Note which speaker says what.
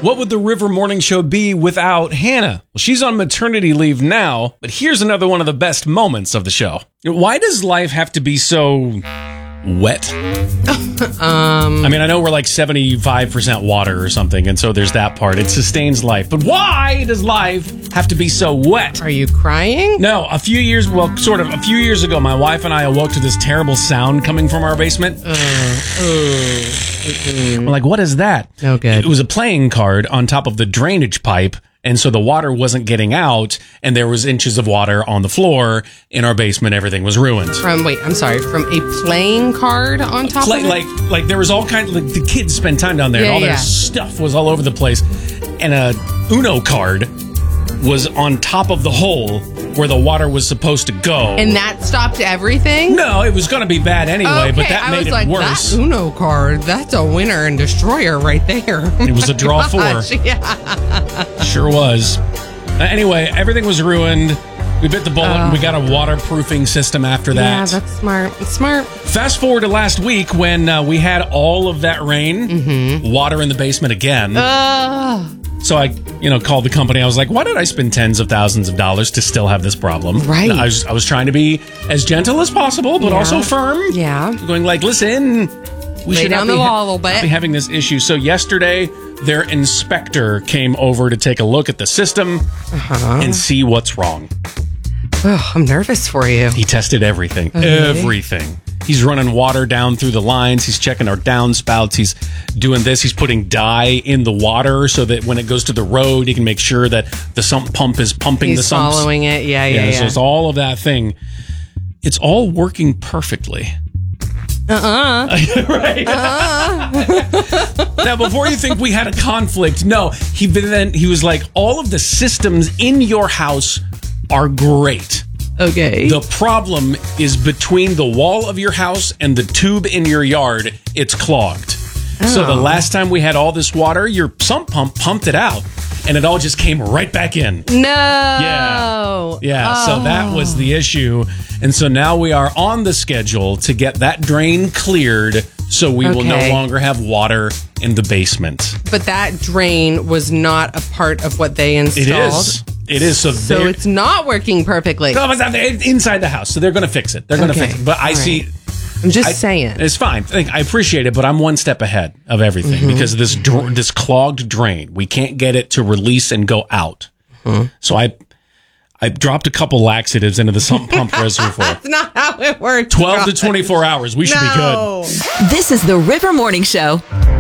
Speaker 1: What would the River Morning Show be without Hannah? Well, she's on maternity leave now, but here's another one of the best moments of the show. Why does life have to be so wet? I mean, I know we're like 75% water or something, and so there's that part. It sustains life. But why does life have to be so wet?
Speaker 2: Are you crying?
Speaker 1: No, a few years ago, my wife and I awoke to this terrible sound coming from our basement. We're like, what is that?
Speaker 2: Oh, good.
Speaker 1: It was a playing card on top of the drainage pipe, and so the water wasn't getting out, and there was inches of water on the floor in our basement. Everything was ruined.
Speaker 2: From a playing card on top of it?
Speaker 1: Like there was all kinds of, like, the kids spend time down there, and all their stuff was all over the place, and a Uno card was on top of the hole where the water was supposed to go.
Speaker 2: And that stopped everything?
Speaker 1: No, it was going to be bad anyway, but that made it worse.
Speaker 2: That Uno card, that's a winner and destroyer right there.
Speaker 1: It was a draw four.
Speaker 2: Yeah.
Speaker 1: Sure was. Anyway, everything was ruined. We bit the bullet. We got a waterproofing system after that.
Speaker 2: Yeah, that's smart. It's smart.
Speaker 1: Fast forward to last week when we had all of that rain, water in the basement again. So I, called the company. I was like, why did I spend tens of thousands of dollars to still have this problem?
Speaker 2: Right.
Speaker 1: I was trying to be as gentle as possible, but also firm.
Speaker 2: Yeah.
Speaker 1: Going like, listen, we
Speaker 2: Lay
Speaker 1: should
Speaker 2: down
Speaker 1: not
Speaker 2: the law a little bit.
Speaker 1: be having this issue. So yesterday, their inspector came over to take a look at the system and see what's wrong.
Speaker 2: Oh, I'm nervous for you.
Speaker 1: He tested everything. Everything. He's running water down through the lines. He's checking our downspouts. He's doing this. He's putting dye in the water so that when it goes to the road, he can make sure that the sump pump is pumping the sumps.
Speaker 2: He's following it. Yeah.
Speaker 1: So it's all of that thing. It's all working perfectly. Right. Now, before you think we had a conflict, no. He was like, all of the systems in your house are great.
Speaker 2: Okay.
Speaker 1: The problem is between the wall of your house and the tube in your yard. It's clogged. So the last time we had all this water, your sump pump pumped it out, and it all just came right back in.
Speaker 2: No.
Speaker 1: Yeah. So that was the issue. And so now we are on the schedule to get that drain cleared so we will no longer have water in the basement.
Speaker 2: But that drain was not a part of what they installed.
Speaker 1: It is. So
Speaker 2: it's not working perfectly.
Speaker 1: No, it's inside the house. So they're going to fix it. They're going to fix it. But I see...
Speaker 2: I'm just saying.
Speaker 1: It's fine. I appreciate it, but I'm one step ahead of everything because of this clogged drain. We can't get it to release and go out. So I dropped a couple laxatives into the sump pump reservoir.
Speaker 2: That's not how it works.
Speaker 1: 12 to 24 hours. We should be good.
Speaker 3: This is the River Morning Show.